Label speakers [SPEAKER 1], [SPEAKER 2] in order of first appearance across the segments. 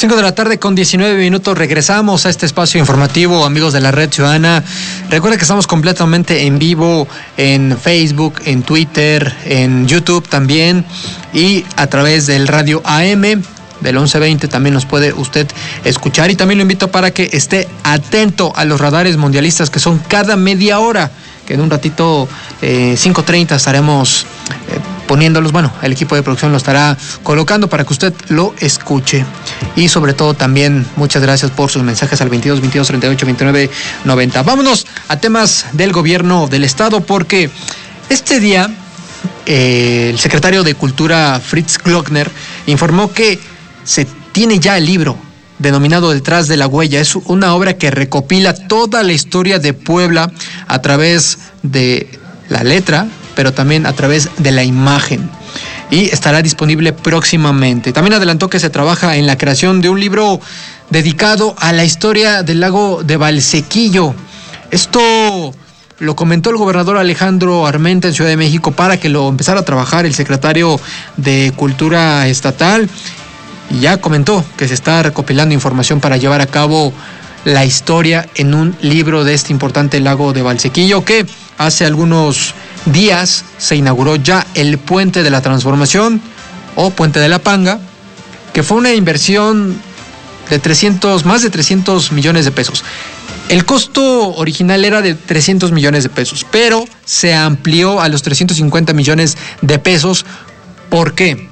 [SPEAKER 1] 5 de la tarde con 19 minutos, regresamos a este espacio informativo, amigos de la Red Ciudadana. Recuerden que estamos completamente en vivo en Facebook, en Twitter, en YouTube también, y a través del radio AM del 1120 también nos puede usted escuchar, y también lo invito para que esté atento a los radares mundialistas que son cada media hora, que en un ratito 5:30 estaremos poniéndolos. Bueno, el equipo de producción lo estará colocando para que usted lo escuche. Y sobre todo también muchas gracias por sus mensajes al 22 22 38 29 90. Vámonos a temas del gobierno del estado, porque este día el secretario de Cultura, Fritz Glockner, informó que se tiene ya el libro denominado Detrás de la Huella. Es una obra que recopila toda la historia de Puebla a través de la letra, pero también a través de la imagen, y estará disponible próximamente. También adelantó que se trabaja en la creación de un libro dedicado a la historia del lago de Valsequillo. Esto lo comentó el gobernador Alejandro Armenta en Ciudad de México para que lo empezara a trabajar el secretario de Cultura Estatal, y ya comentó que se está recopilando información para llevar a cabo la historia en un libro de este importante lago de Valsequillo, que hace algunos días se inauguró ya el Puente de la Transformación o Puente de la Panga, que fue una inversión de más de 300 millones de pesos. El costo original era de 300 millones de pesos, pero se amplió a los 350 millones de pesos. ¿Por qué?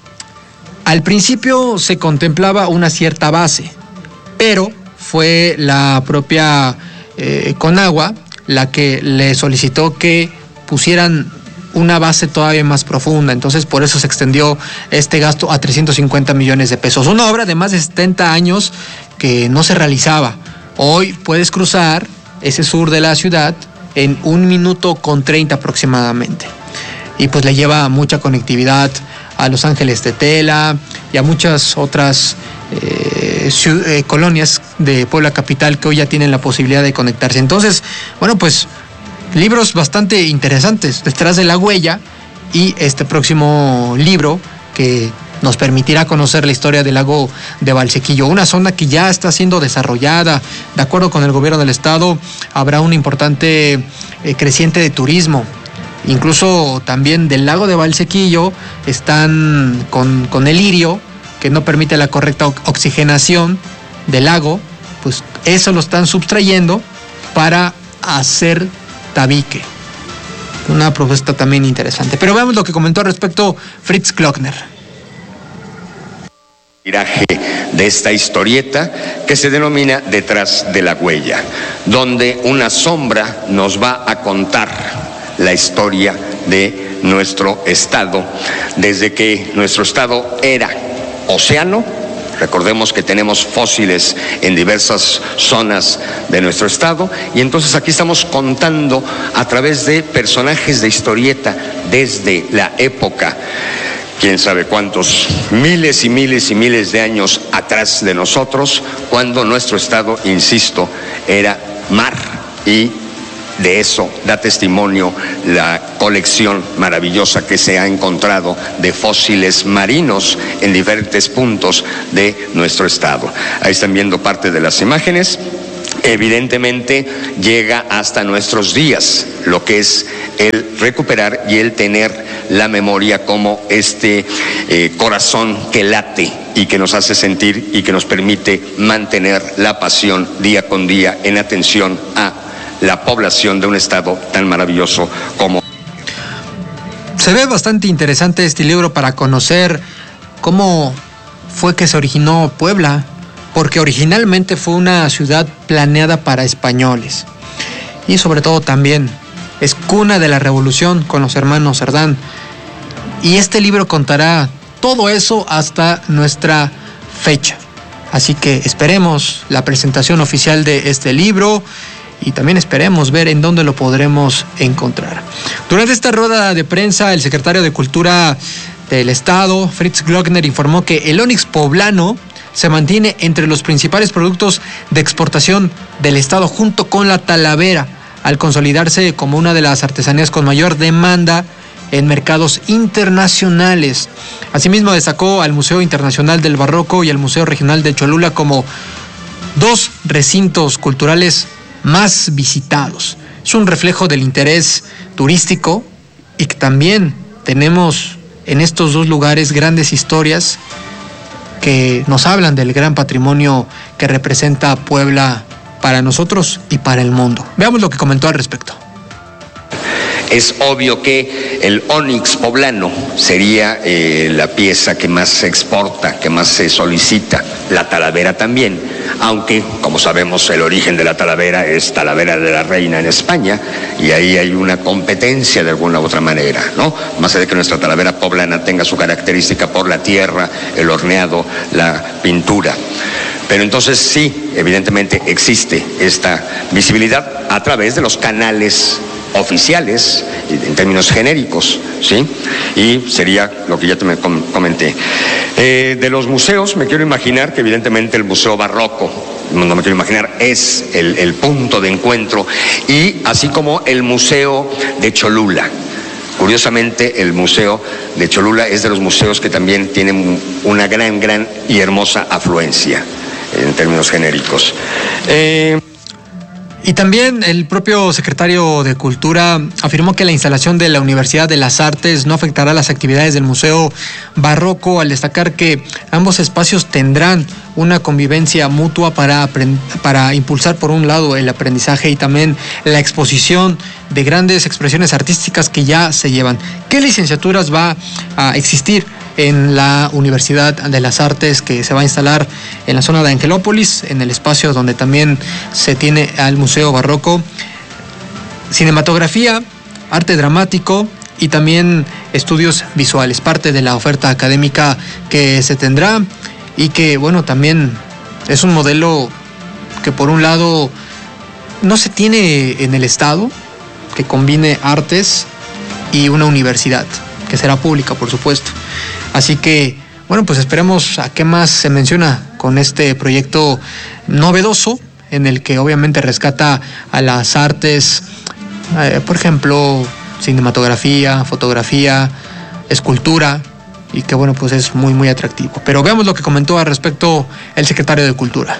[SPEAKER 1] Al principio se contemplaba una cierta base, pero fue la propia Conagua la que le solicitó que pusieran una base todavía más profunda. Entonces, por eso se extendió este gasto a 350 millones de pesos. Una obra de más de 70 años que no se realizaba. Hoy puedes cruzar ese sur de la ciudad en 1 minuto con 30 aproximadamente. Y pues le lleva mucha conectividad a Los Ángeles de Tela y a muchas otras colonias de Puebla capital que hoy ya tienen la posibilidad de conectarse. Entonces, bueno, pues libros bastante interesantes, Detrás de la Huella, y este próximo libro que nos permitirá conocer la historia del lago de Valsequillo, una zona que ya está siendo desarrollada. De acuerdo con el gobierno del estado, habrá un importante creciente de turismo. Incluso también del lago de Valsequillo están con el lirio, que no permite la correcta oxigenación del lago, pues eso lo están subtrayendo para hacer tabique. Una propuesta también interesante. Pero veamos lo que comentó al respecto Fritz Glockner.
[SPEAKER 2] Tiraje de esta historieta que se denomina Detrás de la Huella, donde una sombra nos va a contar la historia de nuestro estado, desde que nuestro estado era océano. Recordemos que tenemos fósiles en diversas zonas de nuestro estado, y entonces aquí estamos contando a través de personajes de historieta desde la época, quién sabe cuántos, miles y miles y miles de años atrás de nosotros, cuando nuestro estado, insisto, era mar, y de eso da testimonio la colección maravillosa que se ha encontrado de fósiles marinos en diferentes puntos de nuestro estado. Ahí están viendo parte de las imágenes. Evidentemente llega hasta nuestros días lo que es el recuperar y el tener la memoria como este corazón que late y que nos hace sentir y que nos permite mantener la pasión día con día en atención a la población de un estado tan maravilloso como...
[SPEAKER 1] Se ve bastante interesante este libro para conocer cómo fue que se originó Puebla, porque originalmente fue una ciudad planeada para españoles, y sobre todo también es cuna de la revolución con los hermanos Cerdán, y este libro contará todo eso hasta nuestra fecha. Así que esperemos la presentación oficial de este libro, y también esperemos ver en dónde lo podremos encontrar. Durante esta rueda de prensa, el secretario de Cultura del Estado, Fritz Glockner, informó que el ónix poblano se mantiene entre los principales productos de exportación del Estado, junto con la talavera, al consolidarse como una de las artesanías con mayor demanda en mercados internacionales. Asimismo, destacó al Museo Internacional del Barroco y al Museo Regional de Cholula como dos recintos culturales más visitados. Es un reflejo del interés turístico y que también tenemos en estos dos lugares grandes historias que nos hablan del gran patrimonio que representa Puebla para nosotros y para el mundo. Veamos lo que comentó al respecto.
[SPEAKER 2] Es obvio que el ónix poblano sería la pieza que más se exporta, que más se solicita, la talavera también, aunque, como sabemos, el origen de la talavera es Talavera de la Reina en España, y ahí hay una competencia de alguna u otra manera, ¿no? Más allá de que nuestra talavera poblana tenga su característica por la tierra, el horneado, la pintura. Pero entonces sí, evidentemente existe esta visibilidad a través de los canales oficiales, en términos genéricos, ¿sí? Y sería lo que ya te comenté. De los museos, me quiero imaginar que evidentemente el Museo Barroco, no me quiero imaginar, es el punto de encuentro, y así como el Museo de Cholula. Curiosamente, el Museo de Cholula es de los museos que también tienen una gran y hermosa afluencia, en términos genéricos.
[SPEAKER 1] Y también el propio secretario de Cultura afirmó que la instalación de la Universidad de las Artes no afectará las actividades del Museo Barroco, al destacar que ambos espacios tendrán una convivencia mutua para impulsar, por un lado, el aprendizaje y también la exposición de grandes expresiones artísticas que ya se llevan. ¿Qué licenciaturas va a existir en la Universidad de las Artes que se va a instalar en la zona de Angelópolis, en el espacio donde también se tiene al Museo Barroco? Cinematografía, arte dramático y también estudios visuales, parte de la oferta académica que se tendrá, y que, bueno, también es un modelo que por un lado no se tiene en el estado, que combine artes y una universidad, que será pública, por supuesto. Así que, bueno, pues esperemos a qué más se menciona con este proyecto novedoso, en el que obviamente rescata a las artes, por ejemplo, cinematografía, fotografía, escultura, y que, bueno, pues es muy atractivo. Pero veamos lo que comentó al respecto el secretario de Cultura.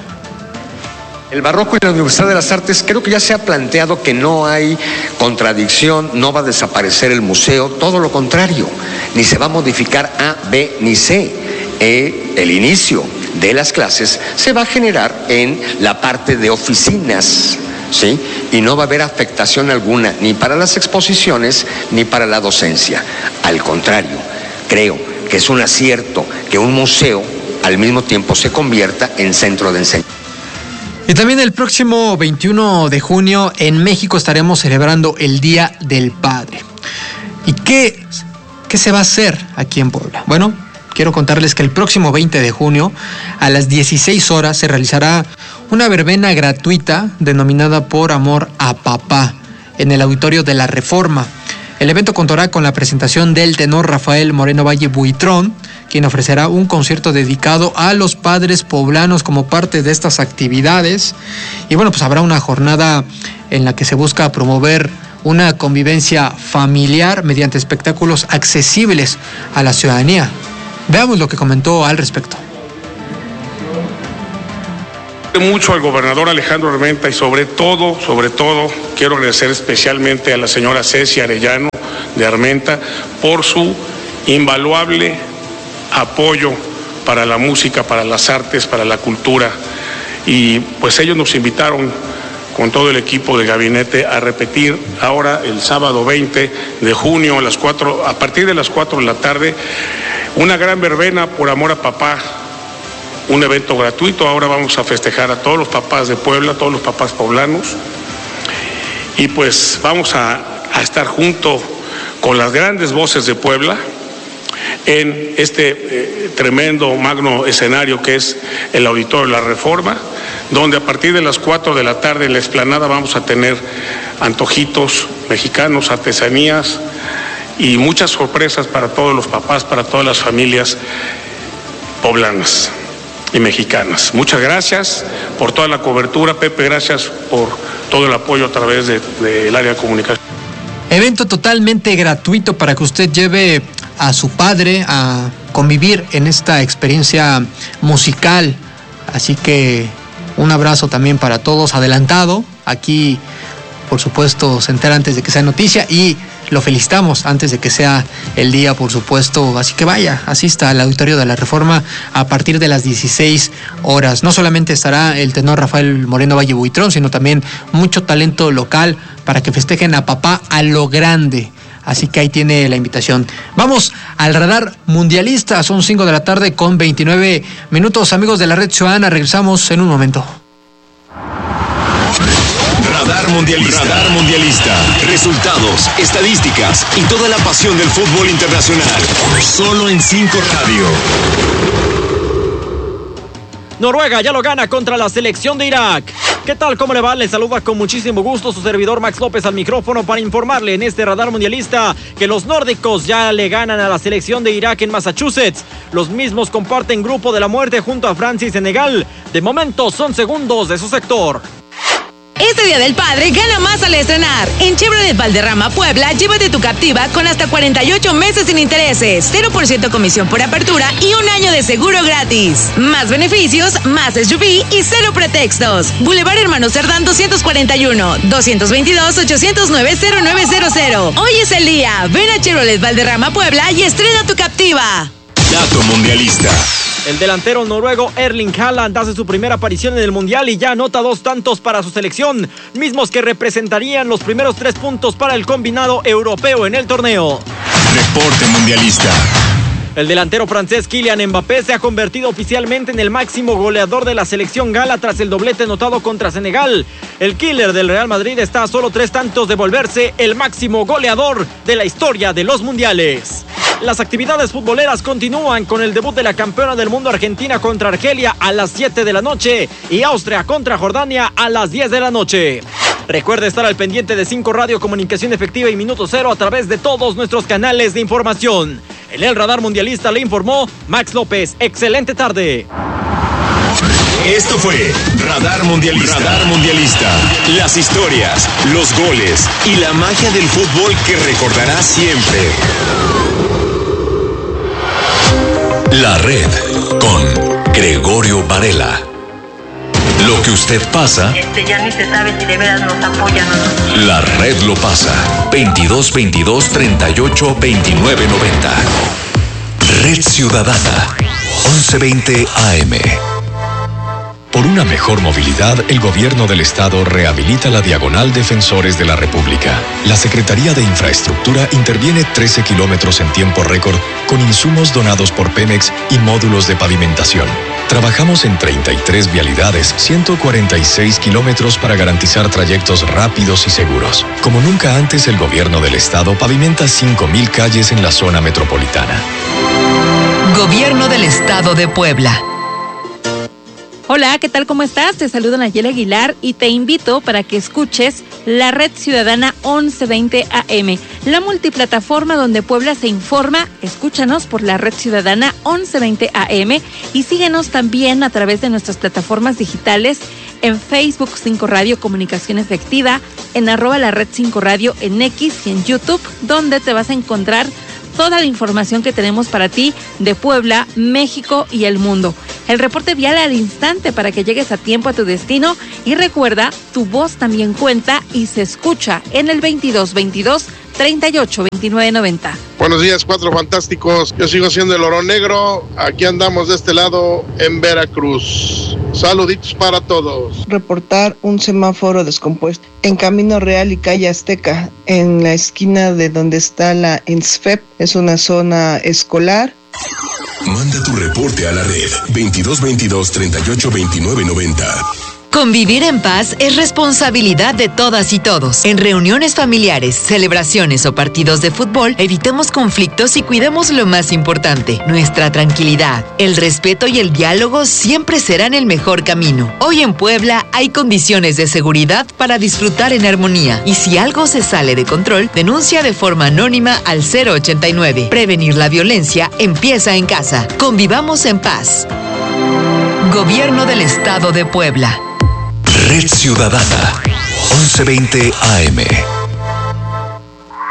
[SPEAKER 2] El Barroco y la Universidad de las Artes, creo que ya se ha planteado que no hay contradicción, no va a desaparecer el museo, todo lo contrario, ni se va a modificar A, B, ni C. El inicio de las clases se va a generar en la parte de oficinas, ¿sí? Y no va a haber afectación alguna, ni para las exposiciones, ni para la docencia. Al contrario, creo que es un acierto que un museo al mismo tiempo se convierta en centro de enseñanza.
[SPEAKER 1] Y también el próximo 21 de junio en México estaremos celebrando el Día del Padre. ¿Y qué se va a hacer aquí en Puebla? Bueno, quiero contarles que el próximo 20 de junio a las 16 horas se realizará una verbena gratuita denominada Por Amor a Papá en el Auditorio de la Reforma. El evento contará con la presentación del tenor Rafael Moreno Valle Buitrón, quien ofrecerá un concierto dedicado a los padres poblanos como parte de estas actividades. Y bueno, pues habrá una jornada en la que se busca promover una convivencia familiar mediante espectáculos accesibles a la ciudadanía. Veamos lo que comentó al respecto.
[SPEAKER 3] Mucho al gobernador Alejandro Armenta, y sobre todo, quiero agradecer especialmente a la señora Ceci Arellano de Armenta por su invaluable apoyo para la música, para las artes, para la cultura. Y pues ellos nos invitaron con todo el equipo de gabinete a repetir ahora el sábado 20 de junio a partir de las 4 de la tarde, una gran verbena por amor a papá. Un evento gratuito. Ahora vamos a festejar a todos los papás de Puebla, a todos los papás poblanos, y pues vamos a estar junto con las grandes voces de Puebla en este tremendo magno escenario que es el Auditorio de la Reforma, donde a partir de las 4 de la tarde en la explanada vamos a tener antojitos mexicanos, artesanías y muchas sorpresas para todos los papás, para todas las familias poblanas y mexicanas. Muchas gracias por toda la cobertura, Pepe, gracias por todo el apoyo a través del área de comunicación.
[SPEAKER 1] Evento totalmente gratuito para que usted lleve a su padre a convivir en esta experiencia musical. Así que un abrazo también para todos adelantado. Aquí, por supuesto, se entera antes de que sea noticia y lo felicitamos antes de que sea el día, por supuesto. Así que vaya, asista al Auditorio de la Reforma a partir de las 16 horas. No solamente estará el tenor Rafael Moreno Valle Buitrón, sino también mucho talento local para que festejen a papá a lo grande. Así que ahí tiene la invitación. Vamos al radar mundialista. Son 5 de la tarde con 29 minutos. Amigos de la Red Ciudadana, regresamos en un momento.
[SPEAKER 4] Radar Mundialista. Radar Mundialista. Resultados, estadísticas y toda la pasión del fútbol internacional. Solo en 5 Radio.
[SPEAKER 5] Noruega ya lo gana contra la selección de Irak. ¿Qué tal? ¿Cómo le va? Le saluda con muchísimo gusto su servidor Max López al micrófono para informarle en este radar mundialista que los nórdicos ya le ganan a la selección de Irak en Massachusetts. Los mismos comparten grupo de la muerte junto a Francia y Senegal. De momento son segundos de su sector.
[SPEAKER 6] Este Día del Padre gana más al estrenar. En Chevrolet Valderrama, Puebla, llévate tu Captiva con hasta 48 meses sin intereses, 0% comisión por apertura y 1 año de seguro gratis. Más beneficios, más SUV y cero pretextos. Boulevard Hermano Cerdán 241, 222-809-0900. Hoy es el día. Ven a Chevrolet Valderrama, Puebla y estrena tu Captiva.
[SPEAKER 4] Dato mundialista.
[SPEAKER 5] El delantero noruego Erling Haaland hace su primera aparición en el Mundial y ya anota 2 tantos para su selección, mismos que representarían los primeros 3 puntos para el combinado europeo en el torneo.
[SPEAKER 4] Reporte mundialista.
[SPEAKER 5] El delantero francés Kylian Mbappé se ha convertido oficialmente en el máximo goleador de la selección gala tras el doblete anotado contra Senegal. El killer del Real Madrid está a solo 3 tantos de volverse el máximo goleador de la historia de los mundiales. Las actividades futboleras continúan con el debut de la campeona del mundo Argentina contra Argelia a las 7 de la noche y Austria contra Jordania a las 10 de la noche. Recuerde estar al pendiente de 5 Radio, comunicación efectiva y Minuto Cero a través de todos nuestros canales de información. En el radar mundialista le informó Max López. Excelente tarde.
[SPEAKER 4] Esto fue Radar Mundialista. Radar Mundialista. Las historias, los goles y la magia del fútbol que recordará siempre. La Red con Gregorio Varela. Lo que usted pasa.
[SPEAKER 7] Ya ni se sabe si de veras nos apoyan o no.
[SPEAKER 4] La Red lo pasa. 2222 38 29 90. Red Ciudadana. 1120 AM. Por una mejor movilidad, el gobierno del estado rehabilita la Diagonal Defensores de la República. La Secretaría de Infraestructura interviene 13 kilómetros en tiempo récord con insumos donados por Pemex y módulos de pavimentación. Trabajamos en 33 vialidades, 146 kilómetros para garantizar trayectos rápidos y seguros. Como nunca antes, el gobierno del estado pavimenta 5,000 calles en la zona metropolitana.
[SPEAKER 6] Gobierno del Estado de Puebla. Hola, ¿qué tal? ¿Cómo estás? Te saluda Nayeli Aguilar y te invito para que escuches la Red Ciudadana 1120 AM, la multiplataforma donde Puebla se informa. Escúchanos por la Red Ciudadana 1120 AM y síguenos también a través de nuestras plataformas digitales en Facebook 5 Radio Comunicación Efectiva, en @la Red 5 Radio en X y en YouTube, donde te vas a encontrar toda la información que tenemos para ti de Puebla, México y el mundo. El reporte vial al instante para que llegues a tiempo a tu destino y recuerda, tu voz también cuenta y se escucha en el 2222 38 29 90.
[SPEAKER 8] Buenos días, Cuatro Fantásticos. Yo sigo siendo el Oro Negro. Aquí andamos de este lado en Veracruz. Saluditos para todos.
[SPEAKER 9] Reportar un semáforo descompuesto en Camino Real y Calle Azteca, en la esquina de donde está la ENSFEP. Es una zona escolar.
[SPEAKER 4] Manda tu reporte a la red 2222 38 29 90.
[SPEAKER 6] Convivir en paz es responsabilidad de todas y todos. En reuniones familiares, celebraciones o partidos de fútbol, evitemos conflictos y cuidemos lo más importante, nuestra tranquilidad. El respeto y el diálogo siempre serán el mejor camino. Hoy en Puebla hay condiciones de seguridad para disfrutar en armonía. Y si algo se sale de control, denuncia de forma anónima al 089. Prevenir la violencia empieza en casa. Convivamos en paz. Gobierno del Estado de Puebla.
[SPEAKER 4] Red Ciudadana 1120 AM.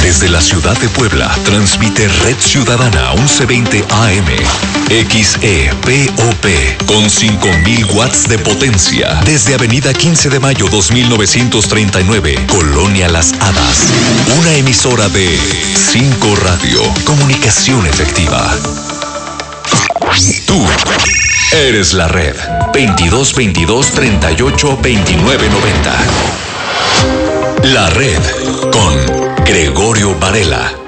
[SPEAKER 4] Desde la ciudad de Puebla, transmite Red Ciudadana 1120 AM, XEPOP, con 5000 watts de potencia. Desde Avenida 15 de Mayo 2939, Colonia Las Hadas. Una emisora de 5 Radio, comunicación efectiva. Tú eres la red. 2222-382990. La red con Gregorio Varela.